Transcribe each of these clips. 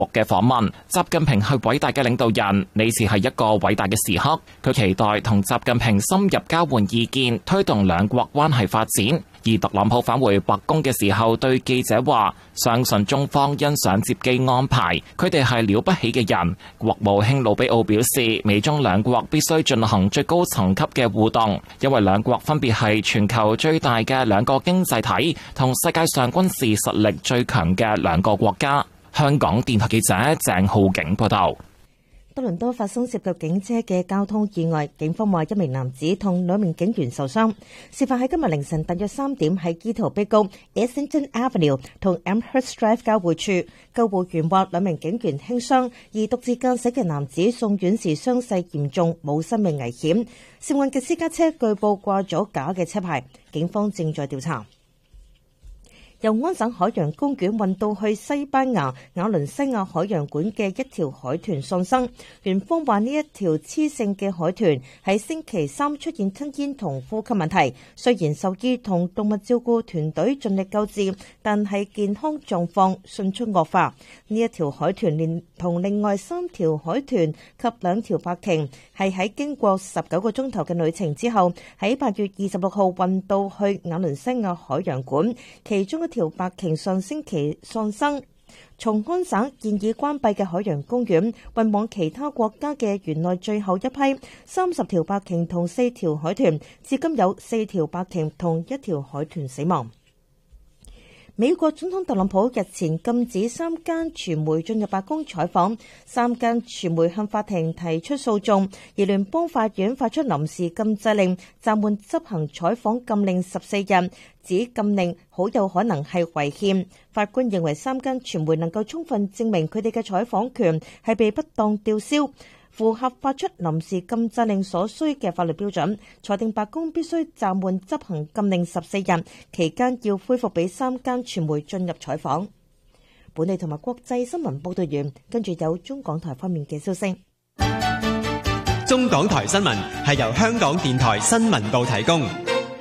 嘅訪問。習近平係偉大嘅領導人，呢次係一個偉大嘅時刻。佢期待同習近平深入交換意見，推動兩國關係發展。而特朗普返回白宮嘅時候，對記者話：相信中方欣賞接機安排，佢哋係了不起嘅人。國務卿魯比奧表示，美中兩國必須進行最高層級嘅互動，因為兩國分別係全球最大嘅兩個經濟體，同世界上軍事實力最強嘅兩個國家。香港電台記者鄭浩景報道。 多倫多發生涉及警車嘅交通意外，警方話一名男子同兩名警員受傷。事發喺今日凌晨大約3點，喺基圖比高 Essington Avenue 同 Amherst Drive 交匯處。救護員話兩名警員輕傷，而獨自駕駛嘅男子送院時傷勢嚴重，冇生命危險。涉案嘅私家車據報掛咗假嘅車牌，警方正在調查。由安省海洋公園運到去西班牙瓦倫西亞海洋館嘅一條海豚喪生，園方話呢一條雌性嘅海豚喺星期三出現吞嚥同呼吸問題，雖然獸醫同動物照顧團隊盡力救治，但係健康狀況迅速惡化。呢一條海豚連同另外3條海豚及2條白鯨係喺經過19個鐘頭嘅旅程之後，喺8月26號運到去瓦倫西亞海洋館，其中一條白鯨上星期喪生。從安省建議關閉嘅海洋公園運往其他國家嘅園內最後一批30條白鯨同4條海豚，至今有4條白鯨同1條海豚死亡。美國總統特朗普日前禁止3間傳媒進入白宮採訪，3間傳媒向法庭提出訴訟，而聯邦法院發出臨時禁制令，暫緩執行採訪禁令14日，指禁令好有可能係違憲。法官認為3間傳媒能夠充分證明佢哋嘅採訪權係被不當吊銷，符合發出臨時禁制令所需嘅法律標準，裁定白宮必須暫緩執行禁令14日，期間要恢復俾3間傳媒進入採訪。本地同埋國際新聞報道完，跟住有中港台方面嘅消息。 中港台新聞係由香港電台新聞部提供。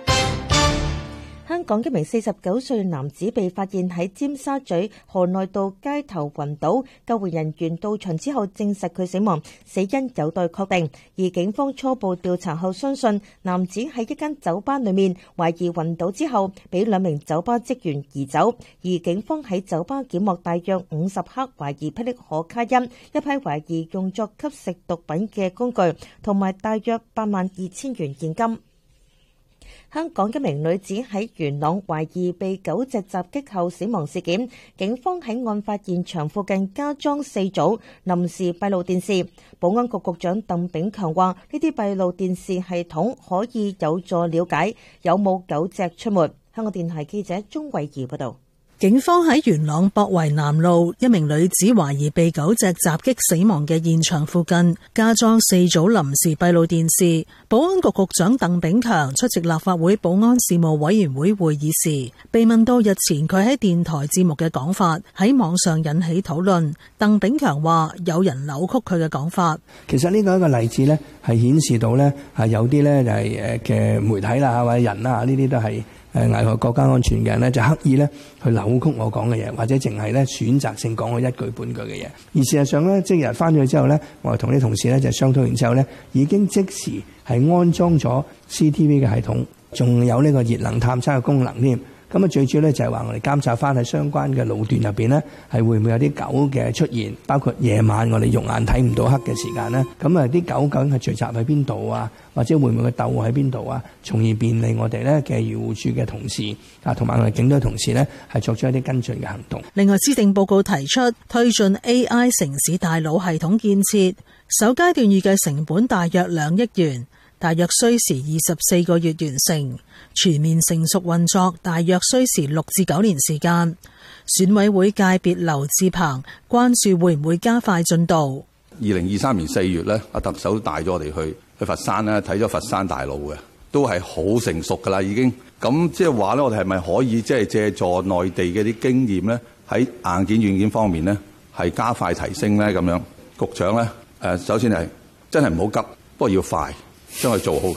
香港一名49歲男子被發現喺尖沙咀河內道街頭暈倒，救援人員到場之後證實佢死亡，死因有待確定。而警方初步調查後相信男子喺一間酒吧裏面懷疑暈倒之後，俾2名酒吧職員移走。而警方喺酒吧檢獲大約50克懷疑霹靂可卡因，一批懷疑用作吸食毒品嘅工具，同埋大約82000元現金。香港一名女子喺元朗懷疑被狗隻襲擊後死亡事件，警方喺案發現場附近加裝4組臨時閉路電視。保安局局長鄧炳強話：呢啲閉路電視系統可以有助了解有冇狗隻出沒。香港電台記者鍾慧儀報道。 警方喺元朗博圍南路一名女子懷疑被狗隻襲擊死亡嘅現場附近加裝4組臨時閉路電視。保安局局長鄧炳強出席立法會保安事務委員會會議時，被問到日前佢喺電台節目嘅講法喺網上引起討論。鄧炳強話有人扭曲佢嘅講法。 其實呢個一個例子呢，係顯示到呢係有啲呢就係嘅媒體啦或者人啦，呢啲都係危害國家安全嘅人呢，就刻意呢去扭曲我講嘅嘢，或者淨係呢選擇性講我一句半句嘅嘢。而事實上呢，即日翻咗去之後呢，我同啲同事呢就商討完之後呢，已經即時係安裝咗 CTV 嘅系統，仲有呢個熱能探測嘅功能添。咁啊，最主要咧就係話我哋監察翻喺相關嘅路段入邊呢，係會唔會有啲狗嘅出現，包括夜晚我哋肉眼睇唔到黑嘅時間呢。咁啊，啲狗究竟係聚集喺邊度啊？或者會唔會佢鬥喺邊度啊？從而便利我哋呢嘅漁護署嘅同事啊，同埋我哋警隊同事呢，係作出一啲跟進嘅行動。 另外，施政報告提出推進 AI 城市大腦系統建設，首階段預計成本大約2億元。大約需時24個月完成，全面成熟運作大約需時6至9年時間。選委會界別劉志鵬關注會唔會加快進度。 2023年4月呢，阿特首帶咗我哋去佛山咧，睇咗佛山大腦嘅，都係好成熟噶啦已經。咁即係話咧，我哋係咪可以即係借助內地嘅啲經驗咧，喺硬件軟件方面咧係加快提升咧咁樣？局長咧首先係真係唔好急，不過要快。將佢做好佢。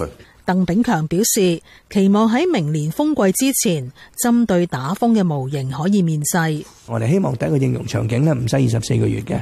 鄧炳強表示，期望喺明年風季之前，針對打風嘅模型可以面世。 我哋希望第一個應用場景咧唔使24個月嘅。